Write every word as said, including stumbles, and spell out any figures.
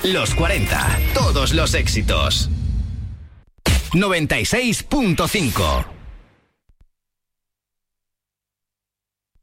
Los cuarenta, todos los éxitos. noventa y seis punto cinco.